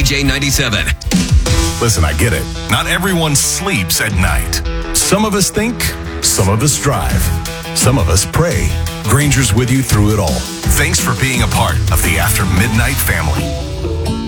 KJ97. Listen, I get it. Not everyone sleeps at night. Some of us think, some of us drive, some of us pray. Granger's with you through it all. Thanks for being a part of the After Midnight family.